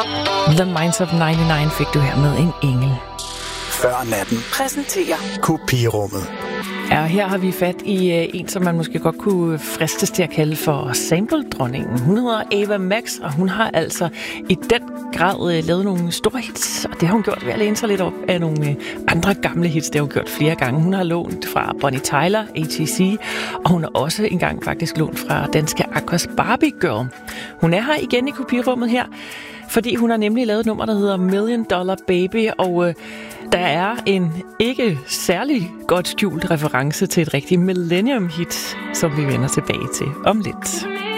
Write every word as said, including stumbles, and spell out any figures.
The Minds of nioghalvfems fik du her med en engel. Før natten Præsenterer Kopirummet. Ja, her har vi fat i uh, en, som man måske godt kunne fristes til at kalde for sample-dronningen. Hun hedder Ava Max, og hun har altså i den grad uh, lavet nogle store hits, og det har hun gjort ved at læne sig lidt op af nogle uh, andre gamle hits. Det har hun gjort flere gange. Hun har lånt fra Bonnie Tyler, A T C, og hun har også engang faktisk lånt fra danske Aquas Barbie Girl. Hun er her igen i kopirummet her, fordi hun har nemlig lavet et nummer, der hedder Million Dollar Baby, og øh, der er en ikke særlig godt skjult reference til et rigtigt millennium-hit, som vi vender tilbage til om lidt.